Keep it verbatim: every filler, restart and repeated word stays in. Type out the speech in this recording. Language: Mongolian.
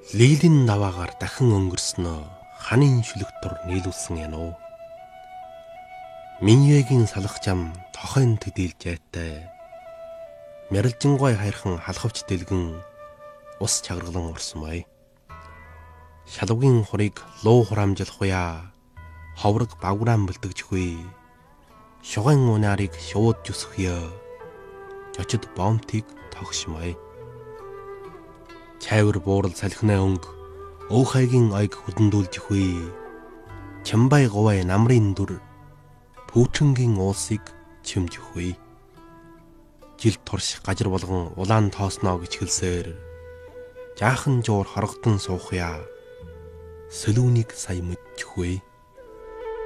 Лилийн даваагаар дахин өнгөрснөө ханын шүлэгтур нийлүүлсэн юм уу? Миньегийн салах жам тохойн төдийлж айтай. Мэрэлжингой хайрхан халахвч дэлгэн ус чагаргалан урсмай. Шалвгийн хурыг луу хураамжлах уя. Ховрог багвраан бэлтгэжгүй. Шуган унаарыг шууд зүсхё. Жочид бомтыг тогшмай. Чайвар буурал салхинаа өнгө өөхайгийн ойг хөдөндүүлж хүй. Чамбай говай намрын дүр пүүчингийн уулсыг чимж хүй. Жил турш гажир болгон улаан тоосноо гэж хэлсээр жаахан жуур хорготон суухя. Сөлүүнийг сая мэдчихвэ.